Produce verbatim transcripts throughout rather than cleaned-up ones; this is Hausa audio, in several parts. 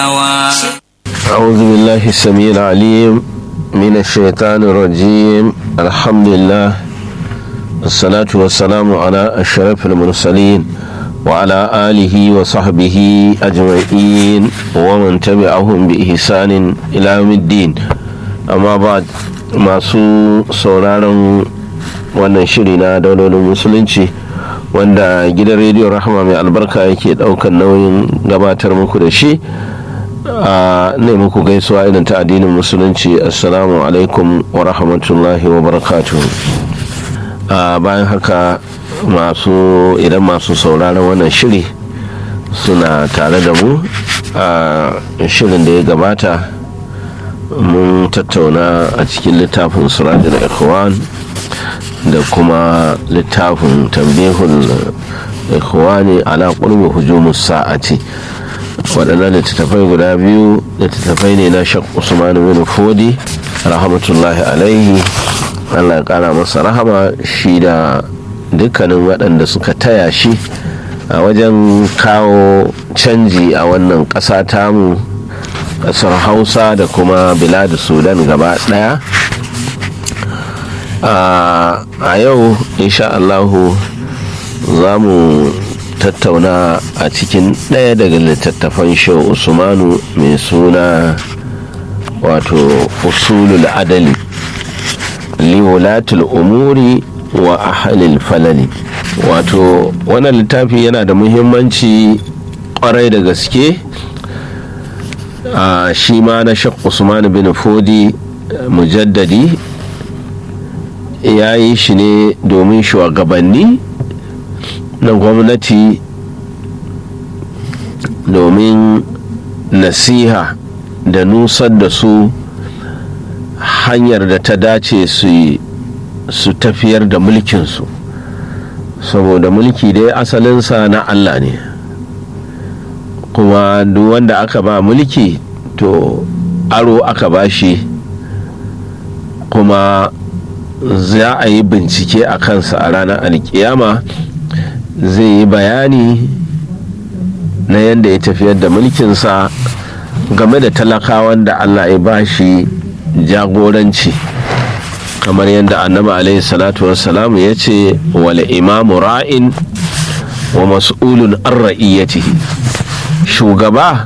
أعوذ بالله السميع العليم من الشيطان الرجيم. الحمد لله الصلاة والسلام على أشرف المرسلين وعلى آله وصحبه أجمعين ومن تبعهم بإحسان إلى يوم الدين. أما بعد، masu sauraron wannan shiri na daulolin musulunci wanda gidan rediyo Rahama mai albarka yake daukan nauyin gabatar muku da shi, a ne muku gaisuwa irin ta addinin musulunci. Assalamu alaikum wa rahmatullahi wa barakatuhu. Bayan haka, masu idan masu sauraron wannan shiri suna tare da mu a shirin da ya gabata, mun tattauna a cikin littafin Sirajul Ikhwan da kuma littafin Tanbihul Ikhwani ala qurbi hujumus sa'ati. waɗannan littattafai guda biyu littattafai ne na Sheikh Usman bin Fodi rahmatullahi alaihi, Allah ya kara masa rahama, shi da dukkanin waɗanda suka taya shi a wajen kawo canji a wannan ƙasa tamu, ƙasar Hausa da kuma biladu Sudan gaba ɗaya. A yau insha Allahu za mu tattauna a cikin ɗaya daga littattafan Shehu Usmanu mai suna wato usulul adali liwulatul umuri wa ahlil falali. Wato wannan littafi yana da muhimmanci kwarai da gaske. a shi ma na Sheikh Usman bin Fodi mujaddadi ya yi shi ne domin shugabanni na gwamnati, domin nasiha da nusar da su hanyar da ta dace su tafiyar da mulkinsu, saboda mulki dai asalinsa na Allah ne, kuma duk wanda aka ba mulki to aro aka ba shi, kuma za a yi bincike a kansa a ranar alkiyama. Zai yi bayani na yadda ya tafiyar da mulkinsa game da talakawan da Allah ya ba shi jagoranci, kamar yadda annabi alaihi salatu wassalamu ya ce wal imamu ra'in wa mas'ulun an ra'iyatihi. Shugaba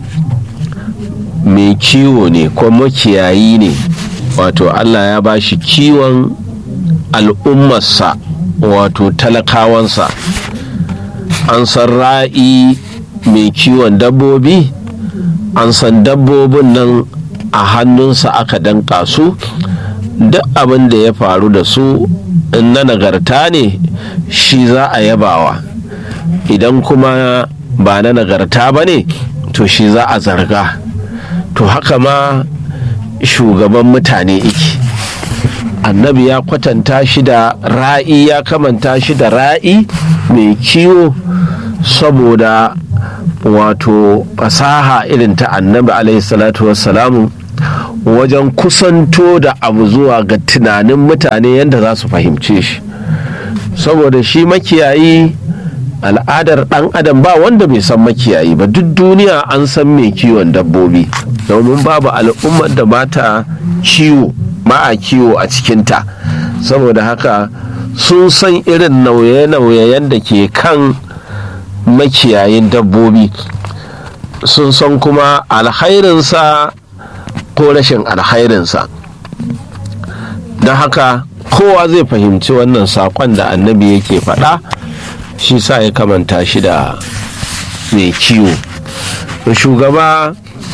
mai kiwo ne ko makiyayi ne, wato Allah ya ba shi kiwon al'ummarsa, wato talakawansa. An san ra'i mai kiwon dabbobi, an san dabbobin nan a hannunsa aka danka su, duk abin da ya faru da su in na nagarta ne shi za a yabawa, idan kuma ba na nagarta ba ne to shi za a zarga. To haka ma shugaban mutane iki, annabi ya kwatanta shi da ra'i, ya kamanta shi da ra'i mai kiwo, saboda wato fasaha irin ta annabi alaihi salatu wassalamu wajen kusanto da abu zuwa ga tunanin mutane yadda za su fahimce shi. Saboda shi makiyayi, al'adar ɗan adam ba wanda bai san makiyayi ba, duk duniya an san mai kiwon dabbobi, domin babu al'ummar da ba ta kiwo, ba a kiwo a cikinta. Saboda haka sun san irin nauye-nauyen da ke kan makiyayin dabbobi, sun san kuma alhairinsa ko rashin alhairinsa. Don haka kowa zai fahimci wannan saƙon da annabi yake faɗa, shi sa ya kamanta shi da mai kiwo. Shugaba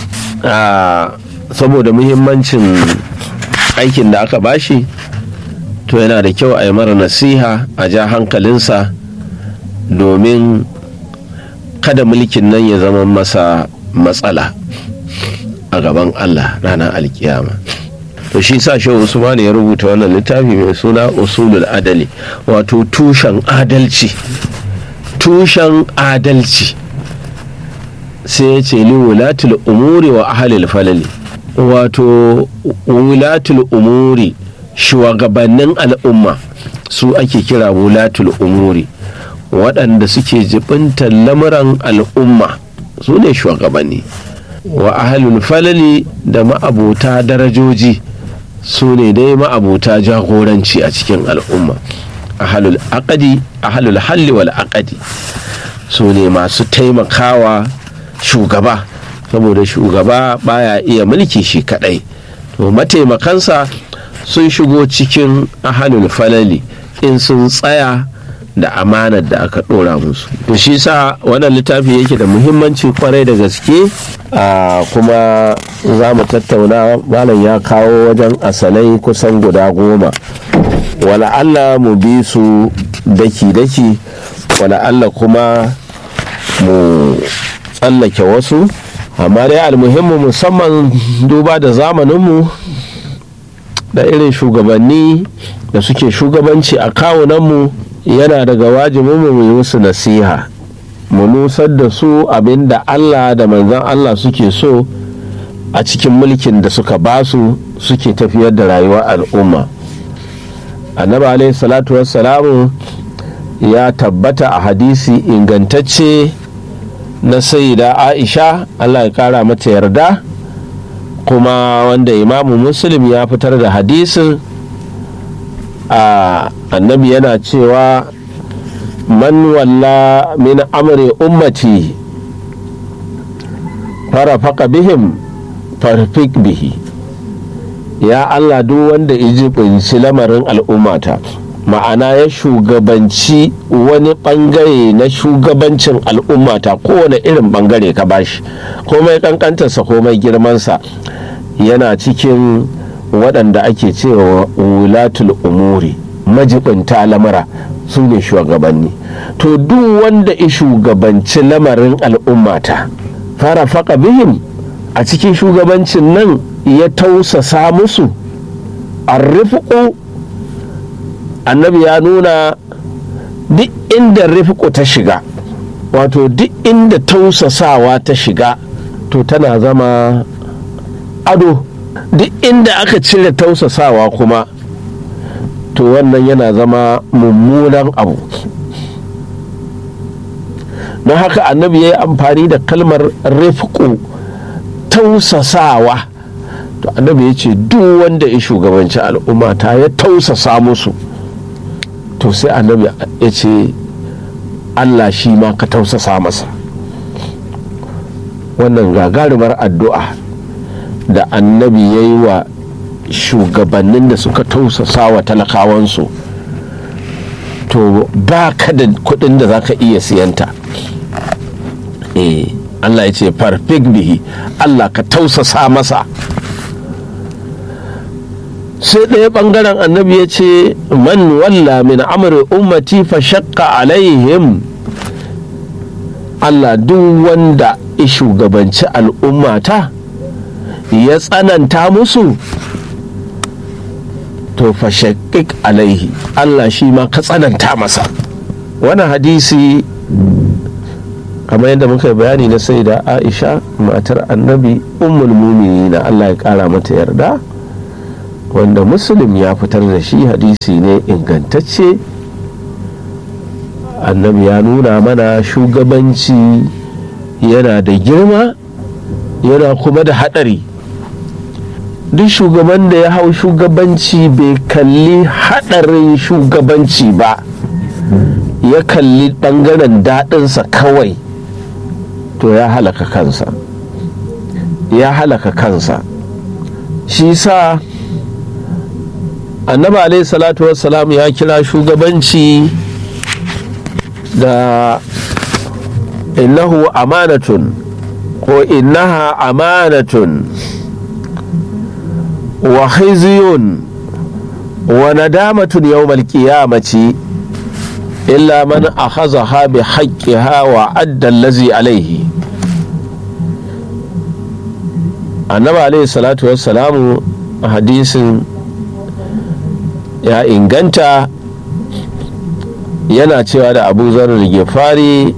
saboda muhimmancin aikin da aka bashi, to yana da kyau a yi mara nasiha, a ja hankalinsa, domin kada mulkin nan ya zama masa matsala a gaban Allah ranar alkiyama. To shi sa Shehu Usman ya rubuta wannan littafi mai suna usulul adali, wato tushen adalci. tushen adalci sai ya ce li wulatul umuri wa ahlil falali, wato wulatul umuri shugabannin al'umma su ake kira wulatul umuri, waɗanda suke jibintar lamuran al'umma su ne shugabanni. wa ahlul falali da ma'abuta darajoji su ne dai ma'abuta jagoranci a cikin al'umma. Ahlul aqdi ahlul halli wal aqdi su ne masu taimakawa shugaba, saboda shugaba baya iya mulki shi kadai, to mataimakansa sun shigo cikin ahlul falali in sun tsaya da amanar da aka dora musu. To shi sa wannan littafi yake da muhimmanci kwarai da gaske, kuma za mu tattauna. Malam ya kawo wajen asalai kusan guda goma, wala Allah mu bi su daki-daki, wala Allah kuma mu tsallake wasu, amma dai almuhimmu musamman duba da zamaninmu da irin shugabanni da suke shugabanci a kawunanmu, yana daga wajibinmu mu yi musu nasiha, mu nusar da su abinda Allah da manzon Allah suke so a cikin mulkin da suka basu, suke tafiyar da rayuwar al'umma. Annabi alaihi salatu wassalamu ya tabbata a hadisi ingantacce na sayyida Aisha, Allah ya kara mata yarda, kuma wanda Imamu Muslim ya fitar da hadisin. a annabi yana cewa man walla min amri ummati farafaka bihim farfik bihi, ya Allah duk wanda ijibinci lamarin al'ummata, ma'ana ya shugabanci wani bangare na shugabancin al'ummata, kowane irin bangare ka bashi, komai kankantarsa komai girmansa, yana cikin waɗanda ake cewa wulatul umuri, majibinta lamura, su ne shugabanni. To duk wanda ya shugabanci lamarin al'ummata fara faka bihim, a cikin shugabancin nan ya tausasa musu, arrifuku, annabi ya nuna duk inda rifuku ta shiga, wato duk inda tausasawa ta shiga to tana zama ado, duk inda aka cire tausasawa kuma to wannan yana zama mummunan abu. don haka annabi ya yi amfani da kalmar rifku, tausasawa. to annabi ya ce duk wanda ya shugabanci al'umma ta ya tausasa musu, to sai annabi ya ce Allah shi ma ka tausasa masa. wannan gagarumar addu'a da annabi ya yi wa shugabannin da suka tausasa wa talakawansu, to ba ka da kudin da za ka iya siyanta. eh Allah ya ce farfik bihi, Allah ka tausasa masa. sai ɗaya ɓangaren annabi ya ce man walla min amri ummati fa shakka alaihim, Allah duk wanda ya shugabanci al'ummata ya tsananta musu, to fa shakkik alaihi, Allah shi ma ka tsananta masa. wannan hadisi kamar yadda muka yi bayani na sayyida Aisha matar annabi ummul mu'minin, Allah ya kara mata yarda, wanda Muslim ya fitar da shi, hadisi ne ingantacce. annabi ya nuna mana shugabanci yana da girma, yana kuma da hadari. duk shugaban da ya hau shugabanci bai kalli hadarin shugabanci ba, ya kalli bangaren daɗinsa kawai, to ya halaka kansa, ya halaka kansa. shi sa annabi alaihi salatu wassalam ya kira shugabanci da innahu amanatun ko innaha amanatun wa khizyun wa nadamatun yawmal qiyamati illa man akhazaha bi haqqiha wa adda allazi alayhi. annabi alayhi salatu wassalamu a hadisin ya inganta yana cewa da Abu Zarr al-Ghifari,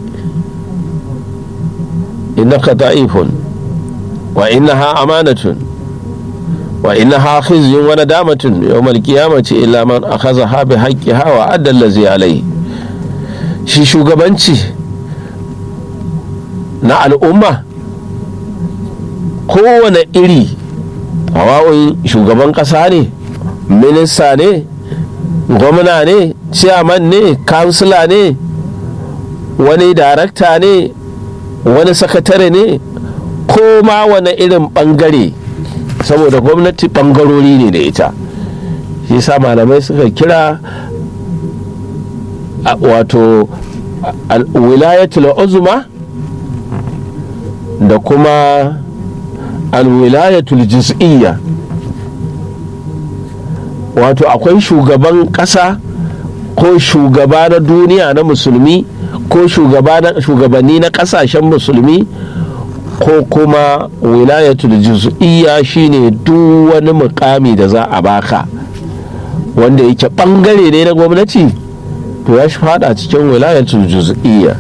innaka da'ifun wa innaha amanatun wa innaha khizyun wa nadamatun yawmal qiyamati illa man akhazaha bi haqqiha wa adda allazi alayhi. shi shugabanci na al'umma kowane iri, hawa'un shugaban ƙasa ne, minista ne, gwamna ne, ciyaman ne, kansila ne, wani darakta ne, wani sakatare ne, ko ma wani irin ɓangare, saboda gwamnati ɓangarori ne da ita. shi sa malamai suka kira wato wilayatul uzma da kuma alwilayatul juz'iyya. wato akwai shugaban ƙasa ko shugaba na duniya na musulmi ko shugabanni na ƙasashen musulmi, ko kuma wilayatul juz'iyya shine duk wani mukami da za a baka wanda yake bangare ne na gwamnati, to ya shi fada cikin wilayatul juz'iyya.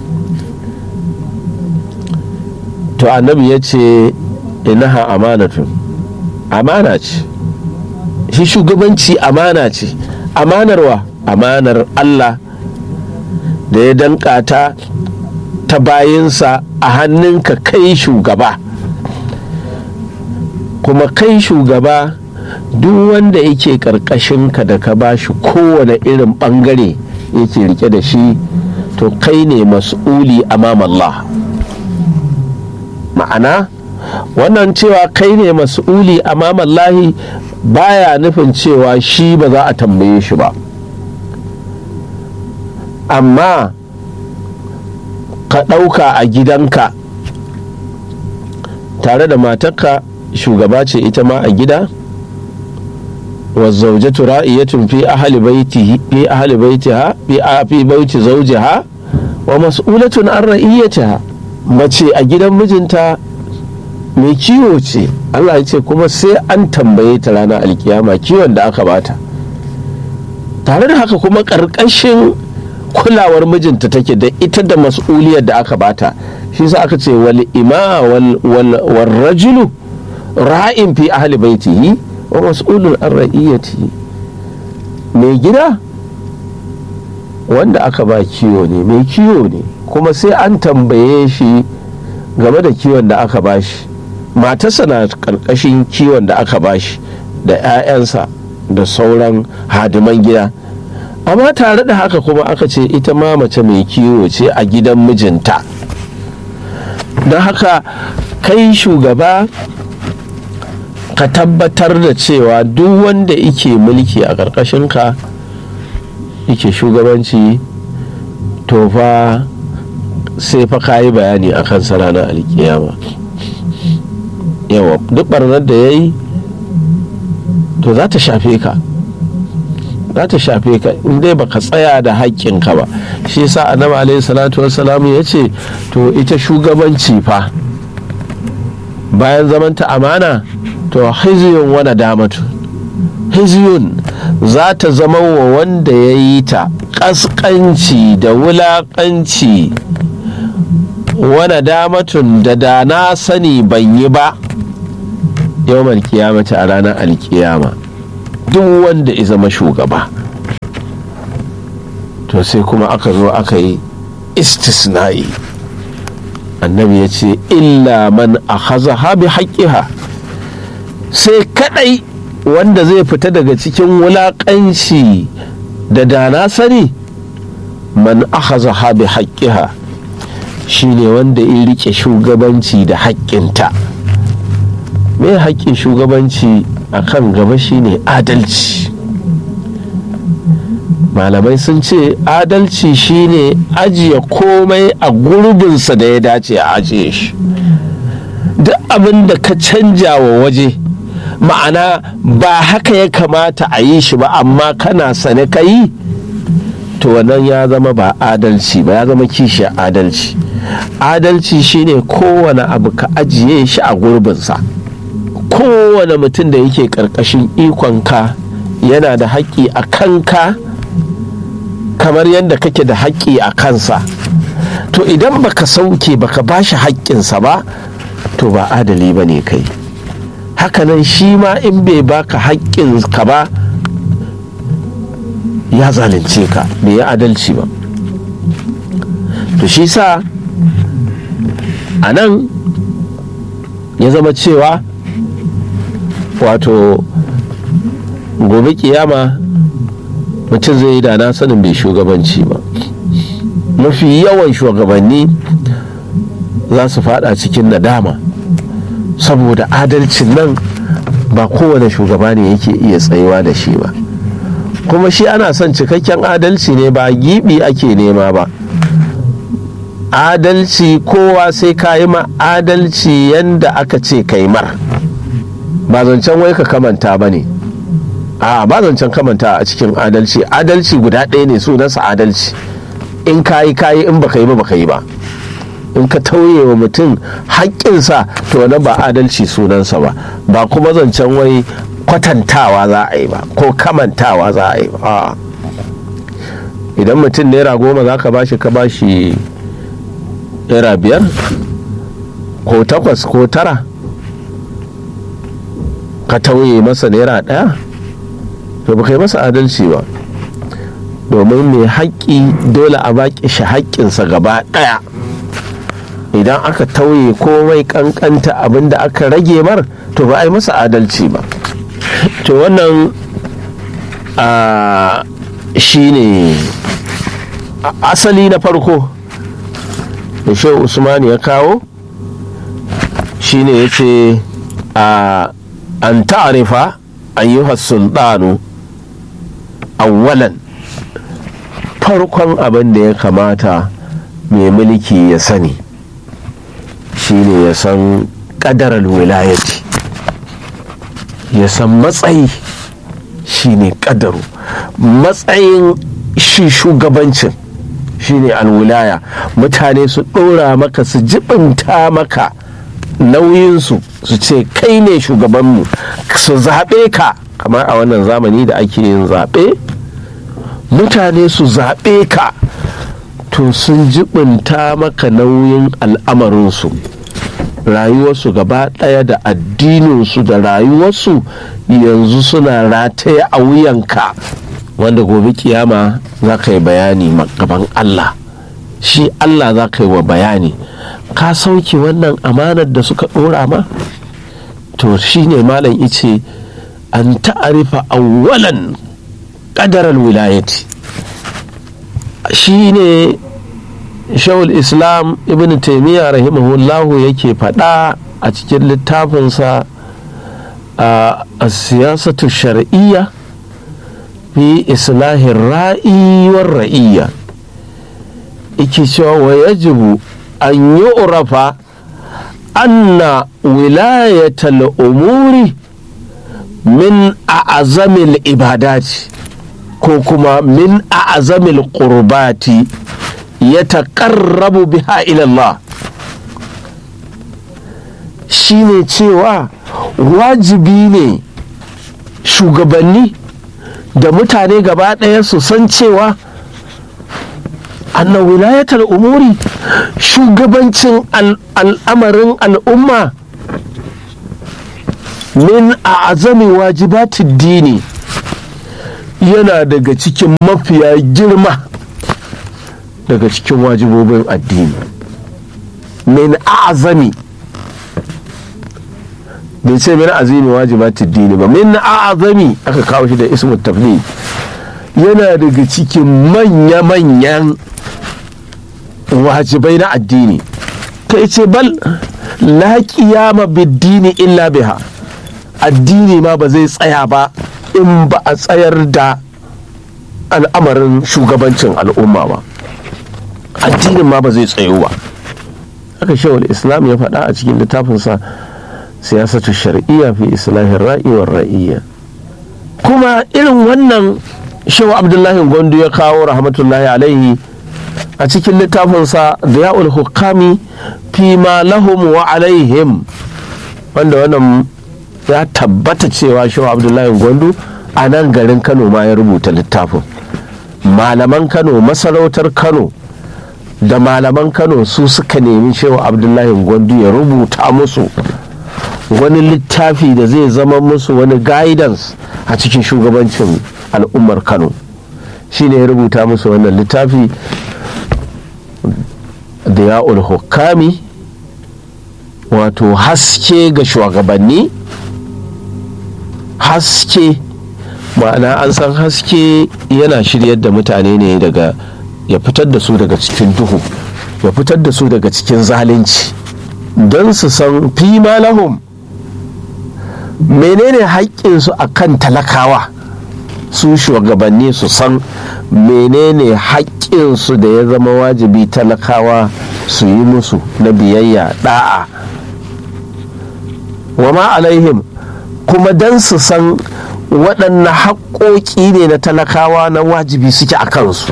to annabi ya ce inaha amanatun, amana ce shi shugabanci, amana ce. amanarwa amanar Allah da ya danka ta ta bayinsa a hannunka kai shugaba. kuma kai shugaba duk wanda yake karkashinka da ka ba shi kowane irin bangare yake rike da shi, to kai ne mas'uli amam Allah. ma'ana wannan cewa kai ne mas'uli amam Allah baya nufin cewa shi ba za a tambaye shi ba, amma ka ɗauka a gidanka tare da matarka shugaba ce ita ma a gida, wa zaujatu ra'iyatun fi ahli baitihi fi ahli baitiha fi fi baiti zawjiha wa mas'ulatun an ra'iyatiha. mace a gidan mijinta mai kiwo ce, Allah ya ce kuma sai an tambaye ta ranar alkiyama kiwon da aka bata. tare da haka kuma ƙarƙashin kulawar mijinta take da ita da mas'uliyar da aka bata. shi sa aka ce wal ima wal wal rajulu ra'in fi ahli baitihi wa mas'ulun an ra'iyatihi. mai gida wanda aka ba kiwo ne, mai kiwo ne, kuma sai an tambaye shi game da kiwon da aka bashi. matarsa na karkashin kiwon da aka bashi da 'ya'yansa da sauran hadiman gida, amma tare da haka kuma aka ce ita ma mace mai kiwo ce a gidan mijinta. don haka kai shugaba ka tabbatar da cewa duk wanda yake mulki a ƙarƙashinka yake shugabanci, to fa sai fa ka yi bayani a kan ranar alkiyama. yawa duk barnar da ya yi to za ta shafe ka, za ta shafe ka in dai baka tsaya da haƙƙinka ba. shi yasa annabi alaihi salatu wassalamu ya ce to ita shugabanci fa bayan zamanta amana, to hiziyun wa nadamatu. hiziyun za ta zama wa wanda ya yi ta ƙasƙanci da wulaƙanci, wa nadamatun da da na sani ban yi ba yawmal kiyamata a ranar alkiyama. duk wanda ya zama shugaba, to sai kuma aka zo aka yi istisna'i. annabi ya ce illa man akhazaha bi haqqiha, sai kadai wanda zai fita daga cikin wulaƙanci da dana sani, man akhazaha bi haqqiha, shine wanda ya rike shugabanci da haƙƙinta. me haƙƙin shugabanci a kan gaba shine adalci. malamai sun ce adalci shine ajiye komai a gurbinsa da ya dace a ajiye shi. duk abin da ka canja wa waje, ma'ana ba haka ya kamata a yi shi ba amma kana sane ka yi, to wannan ya zama ba adalci ba, ya zama kishiyar adalci. adalci shine kowane abu ka ajiye shi a gurbinsa. kowane mutum da yake ƙarƙashin ikonka yana da haƙƙi a kanka kamar yadda kake da haƙƙi a kansa. to idan baka sauke baka bashi haƙƙinsa ba, to ba adali ba ne kai. hakanan shi ma in bai baka haƙƙinka ba ya zalunce ka, bai yi adalci ba. to shi sa a nan ya zama cewa wato gobe kiyama mutum zai yi da na sanin bai shugabanci ba. Mafi yawan shugabanni za su fada cikin nadama, saboda adalcin nan ba kowane shugaba ne yake iya tsayuwa da shi ba, kuma shi ana son cikakken adalci ne, ba gibi ake nema ba. Adalci kowa sai ka yi ma adalci yanda aka ce kai mar, ba zancen wai ka kamanta ba ne, a ba zancen kamanta a cikin adalci. Adalci guda ɗaya ne, sunansa adalci. In kayi kayi, in baka yi ba baka yi ba. In ka tauye wa mutum haƙƙinsa to wannan ba adalci sunansa ba, ba kuma zancen wai kwatantawa za a yi ba ko kamantawa za a yi ba. Idan mutum naira goma za ka bashi, ka bashi naira biyar ko takwas ko tara, ka tauye masa naira ɗaya, to baka yi masa adalci ba. Domin mai haƙƙi dole a baƙi shi haƙƙinsa gaba ɗaya. Idan aka tauye komai ƙanƙanta abin da aka rage mar, to ba a yi masa adalci ba. To wannan shi ne asali na farko da Shehu Usman ya kawo, shi ne ya ce an ta'arifa ayyuhas sultanu awwalan, farkon abin da ya kamata mai mulki ya sani shine ya san ƙadarar wilayati, ya san matsayi shine ƙadaru, matsayin shi shugabancin shine alwilaya. Mutane su ɗora maka, su jibinta maka nauyinsu, su ce kai ne shugabanmu, su zaɓe ka. Kamar a wannan zamani da ake yin zaɓe, mutane su zaɓe ka, to sun jibinta maka nauyin al'amarinsu, rayuwarsu gaba ɗaya da addininsu da rayuwarsu yanzu suna rataye a wuyanka, wanda gobe kiyama za ka yi bayani gaban Allah. Shi Allah za ka yi wa bayani, ka sauke wannan amanar da suka ɗora ma. To shi ne malam ice an ta'arifa awwalan ƙadarar wilayati. Shi ne Shawul Islam Ibn Taymiyyah rahimahullahu yake faɗa a cikin littafinsa a siyasatu shar'iyya fi islahin ra'i war ra'iyya, yake cewa wa yajibu an yu'rafa anna wilayatal umuri min a'zamil ibadati ko kuma min a'zamil qurbati yataqarrabu biha ila Allah. Shine cewa wajibi ne shugabanni da mutane gaba ɗaya su san cewa anna wilayatul umuri, shugabancin al'amarin al'umma, min a'zami wajibatid dini, yana daga cikin mafiya girma daga cikin wajibobin addini. Min a'zami, bai ce min azimi wajibatid dini ba, min a'zami aka kawo shi da ismu tafdil, yana daga cikin manya-manyan wajibai na addini. kai ce bal la qiyama bid-dini illa biha, addini ma ba zai tsaya ba in ba a tsayar da al'amarin shugabancin al'umma ba, addinin ma ba zai tsayo ba. haka shawul islam ya faɗa a cikin littafinsa siyasatu shar'iyya fi islahin ra'i war ra'iyya. kuma irin wannan shehu abdullahi gondo ya kawo rahmatullahi alaihi a cikin littafinsa diya'ul hukami fi ma lahum wa alaihim, wanda wannan ya tabbata cewa shehu abdullahi gondo a nan garin Kano ma ya rubuta littafin. Malaman Kano, masarautar Kano da malaman Kano su suka nemi shehu abdullahi gondo ya rubuta musu wani littafi da zai zama musu wani guidance a cikin shugabancin al'ummar Kano. shi ne ya rubuta musu wannan littafi diya'ul hukami wato haske ga shugabanni. Haske ma'ana an san haske yana shiryar da mutane ne daga ya fitar da su daga cikin duhu, ya fitar da su daga cikin zalunci, don su san fi ma lahum menene haƙƙinsu a kan talakawa. Su shugabanni su san menene haƙƙinsu da ya zama wajibi talakawa su yi musu na biyayya da'a. wa ma alaihim, kuma don su san waɗanne haƙƙoƙi ne na talakawa na wajibi suke a kansu,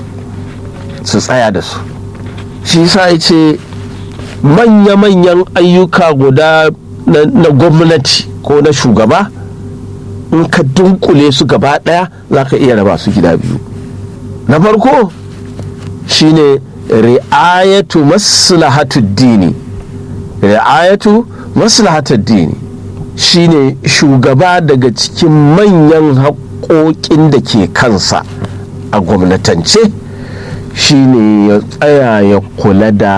su tsaya da su. shi sa ya ce manya-manyan ayyuka guda na gwamnati ko na shugaba, in ka dunkule su gaba ɗaya za ka iya raba su gida biyu. Na farko shine ri'ayatu maslahatud dini. ri'ayatu maslahatud dini shine shugaba daga cikin manyan haƙoƙin da ke kansa a gwamnatance shine ya tsaya ya kula da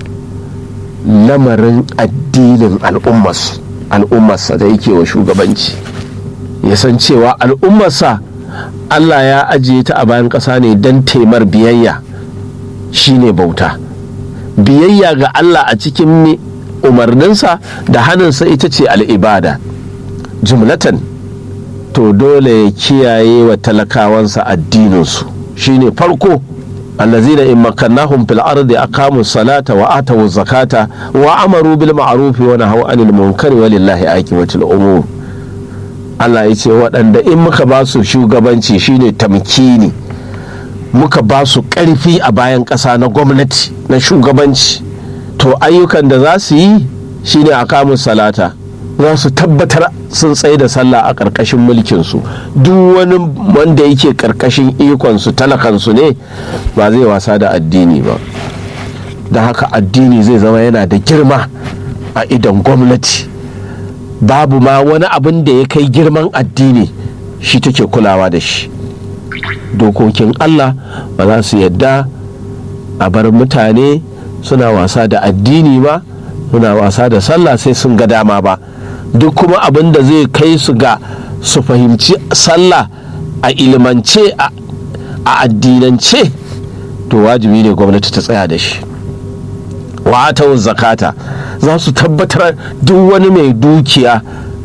lamarin addinin al'ummarsa da yake wa shugabanci. Ya san cewa al'ummarsa Allah ya ajiye ta a bayan ƙasa ne don taimar biyayya, shine bauta. Biyayya ga Allah a cikin umarninsa da hannunsa ita ce al'ibada jumlatan. To dole ya kiyaye wa talakawansa addininsu, shine farko. allazina in makannahum fil ardi aqamu salata wa atu zakata wa amaru bil ma'ruf wa nahaw anil munkari walillahi aqibatul umur. Allah ya ce waɗanda in muka ba su shugabanci shine tamkini, muka ba su ƙarfi a bayan ƙasa na gwamnati na shugabanci, to ayyukan da za su yi shine aqamu salata, za su tabbatar sun tsaye da sallah a ƙarƙashin mulkinsu. Duk wani wanda yake ƙarƙashin ikonsu talakansu ne ba zai wasa da addini ba, da haka addini zai zama yana da girma a idon gwamnati. Babu ma wani abin da ya kai girman addini shi take kulawa da shi. Dokokin Allah ba za su yadda a bar mutane suna wasa da addini ba, suna wasa da sallah sai sun ga dama ba. Duk kuma abin da zai kai su ga su fahimci sallah a ilimance a addinance, to wajibi ne gwamnati ta tsaya da shi. wa atawu zakata, za su tabbatar duk wani mai dukiya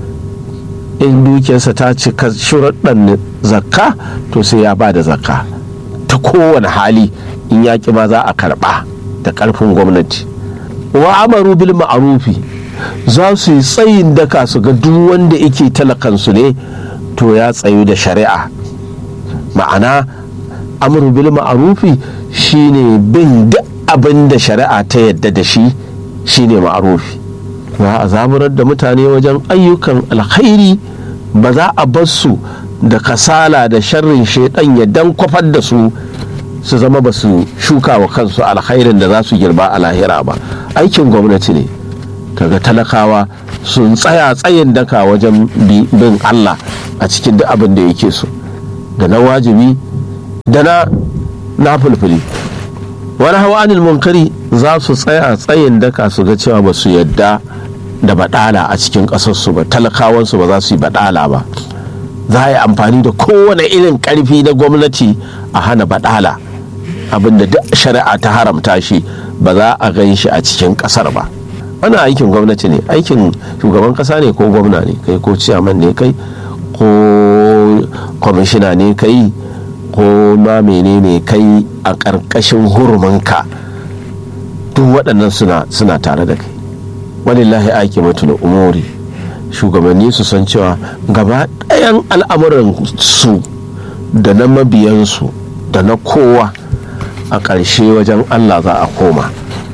in dukiyarsa ta cika shuraɗan zakka to sai ya ba da zakka ta kowane hali, in yaƙi ma za a karɓa da ƙarfin gwamnati. wa amaru bil ma'rufi, za su yi tsayin daka su ga duk wanda yake talakansu ne to ya tsayu da shari'a. Ma'ana amru bil ma'rufi shine bin duk abin da shari'a ta yadda da shi shine ma'rufi. Za a zaburar da mutane wajen ayyukan alkhairi, ba za a bar su da kasala da sharrin shaidan ya dan kwafar da su su zama ba su shuka wa kansu alkhairin da za su girba a lahira ba. Aikin gwamnati ne kaga talakawa sun tsaya tsayin daka wajen bin Allah a cikin duk abin da yake so, da na wajibi da na nafulfuli. wani hawa anil munkari, za su tsaya tsayin daka su ga cewa ba su yadda da badala a cikin ƙasarsu ba, talakawansu ba za su yi badala ba. Za a yi amfani da kowane irin ƙarfi na gwamnati a hana badala, abinda duk shari'a ta haramta shi ba za a gan shi a cikin ƙasar ba. Wannan aikin gwamnati ne, aikin shugaban ƙasa ne ko gwamna ne kai, ko ciyaman ne kai, ko kwamishina ne kai, ko ma menene kai a ƙarƙashin hurumanka, duk waɗannan suna suna tare da kai. walillahi aqibatul umuri, shugabanni su san cewa gaba ɗayan al'amuran su da na mabiyansu da na kowa a ƙarshe wajen Allah za a koma.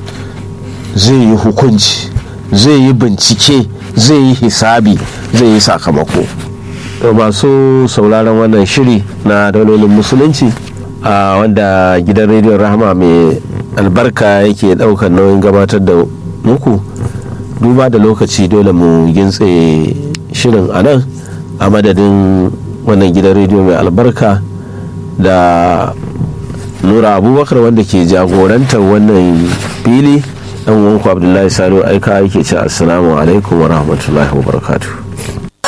Zai yi hukunci, zai yi bincike, zai yi hisabi, zai yi sakamako. Masu sauraron wannan shiri na dalolin musulunci a wanda gidan rediyon Rahama mai albarka yake daukar nauyin gabatar da muku, duba da lokaci dole mu gintse shirin a nan a madadin wannan gidan rediyo mai albarka da Nura Abubakar wanda ke jagorantar wannan fili dan uwanku Abdullahi Salo aika yake ce assalamu alaikum wa rahmatullahi wa barakatuh.